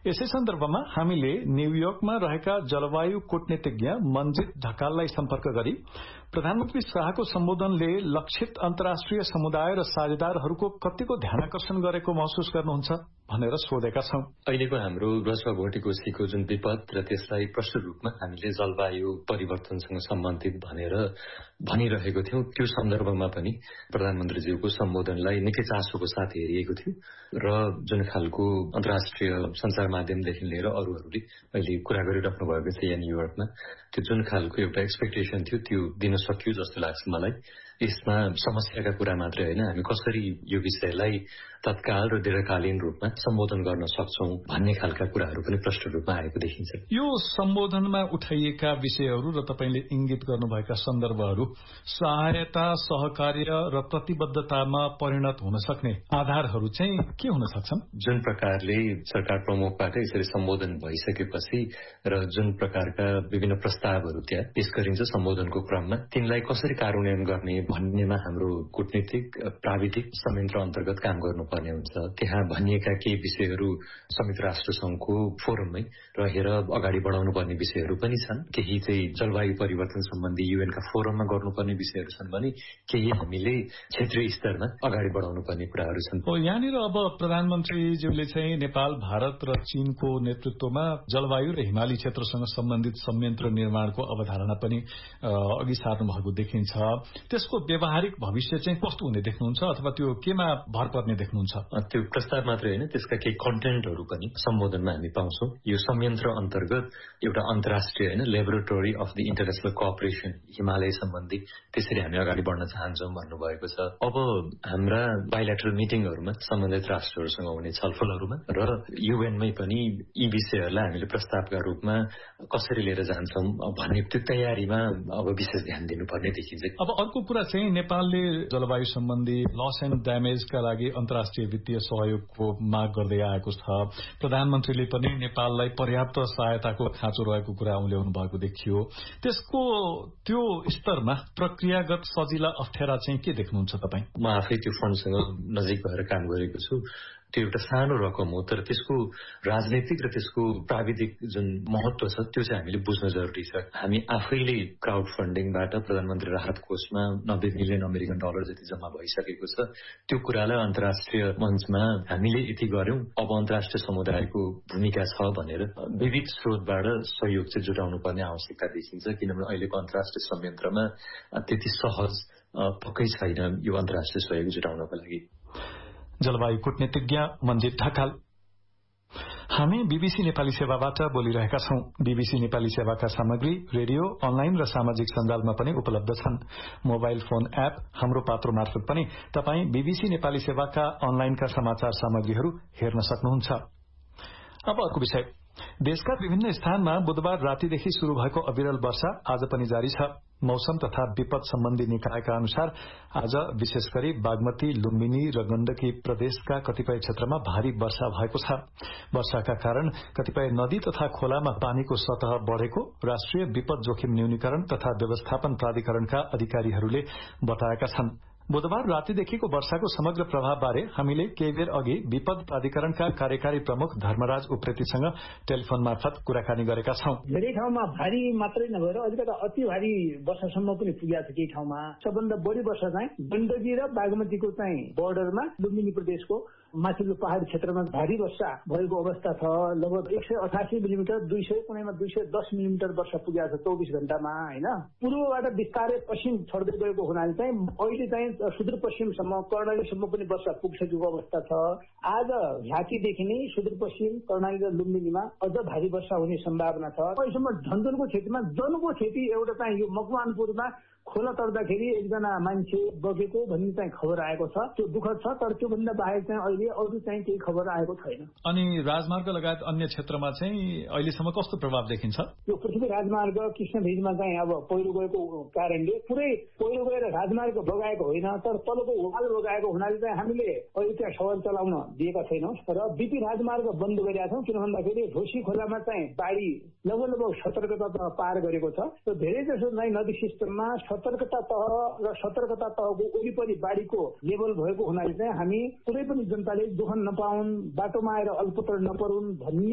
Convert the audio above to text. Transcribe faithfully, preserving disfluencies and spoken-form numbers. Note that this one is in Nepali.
यसै सन्दर्भमा हामीले न्यूयोर्कमा रहेका जलवायु कूटनीतिज्ञ मनजित ढकाललाई सम्पर्क गरी प्रधानमन्त्री शाहको सम्बोधनले लक्षित अन्तर्राष्ट्रिय समुदाय र साझेदारहरूको कतिको ध्यानाकर्षण गरेको महसुस गर्नुहुन्छ भनेर सोधेका छौं। अहिलेको हाम्रो रजवा भोटेकोसीको जुन विपद र त्यसलाई प्रष्ट रूपमा हामीले जलवायु परिवर्तनसँग सम्बन्धित भनेर भनिरहेको थियौं, त्यो सन्दर्भमा पनि प्रधानमन्त्रीज्यूको सम्बोधनलाई निकै चासोको साथ हेरिएको थियो र जुन खालको अन्तर्राष्ट्रिय सञ्चार माध्यमदेखि लिएर अरूहरूले अहिले कुरा गरिराख्नु भएको छ यहाँ न्यूयोर्कमा, त्यो जुन खालको एउटा एक्सपेक्टेसन थियो त्यो दिन सकियो जस्तो लाग्छ मलाई। यसमा समस्याका कुरा मात्रै होइन, हामी कसरी यो विषयलाई तत्काल र दीर्घकालीन रूपमा सम्बोधन गर्न सक्छौं भन्ने खालका कुराहरू पनि प्रष्ट रूपमा आएको देखिन्छ। यो सम्बोधनमा उठाइएका विषयहरू र तपाईले इंगित गर्नुभएका सन्दर्भहरू सहायता, सहकार्य र प्रतिबद्धतामा परिणत हुन सक्ने आधारहरू चाहिँ के हुन सक्छन्? जुन प्रकारले सरकार प्रमुखबाट यसरी सम्बोधन भइसकेपछि र जुन प्रकारका विभिन्न प्रस्तावहरू त्यहाँ पेश गरिन्छ सम्बोधनको क्रममा, तिनलाई कसरी कार्यान्वयन गर्ने भन्नेमा हाम्रो कूटनीतिक प्राविधिक संयन्त्र अन्तर्गत काम गर्नुपर्ने हुन्छ। त्यहाँ भनिएका केही विषयहरू संयुक्त राष्ट्र संघको फोरममै रहेर अगाडि बढाउनु पर्ने विषयहरू पनि छन्, केही चाहिँ जलवायु परिवर्तन सम्बन्धी यूएनका फोरममा गर्नुपर्ने विषयहरू छन् भने केही हामीले क्षेत्रीय स्तरमा अगाडि बढाउनु पर्ने कुराहरू छन्। यहाँनिर अब प्रधानमन्त्रीज्यूले चाहिँ नेपाल, भारत र चीनको नेतृत्वमा जलवायु र हिमाली क्षेत्रसँग सम्बन्धित संयन्त्र निर्माणको अवधारणा पनि अघि सार्नु भएको देखिन्छ। त्यसको व्यावहारिक भविष्य चाहिँ कस्तो हुने देख्नुहुन्छ अथवा त्यो केमा भर पर्ने देख्नुहुन्छ? त्यो प्रस्ताव मात्रै होइन, त्यसका केही कन्टेन्टहरू पनि सम्बोधनमा हामी पाउँछौं। यो संयन्त्र अन्तर्गत एउटा अन्तर्राष्ट्रिय होइन laboratory of the international cooperation Himalaya सम्बन्धी त्यसरी हामी अगाडि बढ्न चाहन्छौं भन्नुभएको छ। अब हाम्रा बाइल्याटरल मिटिङहरूमा सम्बन्धित राष्ट्रहरूसँग हुने छलफलहरूमा र यूएनमै पनि यी विषयहरूलाई हामीले प्रस्तावका रूपमा कसरी लिएर जान्छौं भन्ने त्यो तयारीमा अब विशेष ध्यान दिनुपर्ने देखिन्छ। अब अर्को कुरा चाहिँ नेपालले जलवायु सम्बन्धी लस एन्ड ड्यामेजका लागि अन्तर्राष्ट्रिय वित्तीय सहयोगको माग गर्दै आएको छ। प्रधानमन्त्रीले पनि नेपाललाई पर्याप्त सहायताको खाँचो रहेको कुरा उल्याउनु भएको देखियो। त्यसको त्यो स्तरमा प्रक्रियागत सजिला अप्ठ्यारा चाहिँ के देख्नुहुन्छ तपाईँ? म आफै त्यो फन्डसँग नजिक भएर काम गरेको छु। त्यो एउटा सानो रकम हो, तर त्यसको राजनैतिक र त्यसको प्राविधिक जुन महत्व छ त्यो चाहिँ हामीले बुझ्न जरुरी छ। हामी आफैले क्राउड फन्डिङबाट प्रधानमन्त्री राहत कोषमा नब्बे मिलियन अमेरिकन डलर जति जम्मा भइसकेको छ। त्यो कुरालाई अन्तर्राष्ट्रिय मञ्चमा हामीले यति गर्यौं, अब अन्तर्राष्ट्रिय समुदायको भूमिका छ भनेर विविध स्रोतबाट सहयोग चाहिँ जुटाउनु पर्ने आवश्यकता देखिन्छ, किनभने अहिलेको अन्तर्राष्ट्रिय संयन्त्रमा त्यति सहज पक्कै छैन यो अन्तर्राष्ट्रिय सहयोग जुटाउनको लागि। जलवायु कूटनीतिज्ञ मनजित ढकाल। हामी बीबीसी नेपाली सेवाबाट बोलिरहेका छौं। बीबीसी नेपाली सेवाका सामग्री रेडियो, अनलाइन र सामाजिक सञ्जालमा पनि उपलब्ध छन्। मोबाइल फोन एप हाम्रो पात्रो मार्फत पनि तपाई बीबीसी नेपाली सेवाका अनलाइनका समाचार सामग्रीहरू हेर्न सक्नुहुन्छ। अब अर्को विषय, देशका विभिन्न स्थानमा बुधबार रातिदेखि शुरू भएको अविरल वर्षा आज पनि जारी छ। मौसम तथा विपद सम्बन्धी निकायका अनुसार आज विशेष गरी बागमती, लुम्बिनी र गण्डकी प्रदेशका कतिपय क्षेत्रमा भारी वर्षा भएको छ। वर्षाका कारण कतिपय नदी तथा खोलामा पानीको सतह बढ़ेको राष्ट्रिय विपद जोखिम न्यूनीकरण तथा व्यवस्थापन प्राधिकरणका अधिकारीहरूले बताएका छन्। बुधबार रातिदेखिको वर्षाको समग्र प्रभावबारे हामीले केही बेर अघि विपद प्राधिकरणका कार्यकारी प्रमुख धर्मराज उप्रेतीसँग टेलिफोन मार्फत कुराकानी गरेका छौं। धेरै ठाउँमा भारी मात्रै नभएर अलिकति अति भारी वर्षासम्म पनि पुगेको छ। केही ठाउँमा सबभन्दा बढी वर्षा चाहिँ गण्डकी र बागमतीको चाहिँ बोर्डरमा लुम्बिनी प्रदेशको माथिल्लो पहाडी क्षेत्रमा भारी वर्षा भएको अवस्था छ। लगभग एक सय अठासी मिलिमिटर दुई सय कुनैमा दुई सय दस मिलिमिटर वर्षा पुगेको छ चौबिस घण्टामा होइन। पूर्वबाट बिस्तारै पश्चिम छड्दै गएको हुनाले चाहिँ अहिले चाहिँ सुदूरपश्चिमसम्म कर्णालीसम्म पनि वर्षा पुगिसकेको अवस्था छ। आज झाँकीदेखि नै सुदूरपश्चिम कर्णाली र लुम्बिनीमा अझ भारी वर्षा हुने सम्भावना छ। अहिलेसम्म झन्झनको खेतीमा जनको खेती एउटा चाहिँ यो मकवानपुरमा खोला तर्दाखेरि एकजना मान्छे बगेको भन्ने चाहिँ खबर आएको छ। त्यो दुःखद छ, तर त्योभन्दा बाहेक चाहिँ अहिले अरू चाहिँ केही खबर आएको छैन। अनि राजमार्ग लगायत अन्य क्षेत्रमा चाहिँ अहिलेसम्म कस्तो प्रभाव देखिन्छ? यो पृथ्वी राजमार्ग कृष्णभिजमा चाहिँ अब पहिरो गएको कारणले पुरै पहिरो गएर राजमार्ग बगाएको होइन, तर तलको वाल बगाएको हुनाले चाहिँ हामीले अहिले त्यहाँ सवाल चलाउन दिएका छैनौँ र बिपी राजमार्ग बन्द गरिरहेका छौँ। किन भन्दाखेरि ढोसी खोलामा चाहिँ बाढी लगभग लगभग सतर्कता तह पार गरेको छ। र धेरै जसो चाहिँ नदी सिस्टममा सतर्कता तह र सतर्कता तहको वरिपरि बाढीको लेभल भएको हुनाले चाहिँ हामी कुनै पनि जनताले दुःख नपाउन्, बाटोमा आएर अल्पत्र नपरुन् भन्ने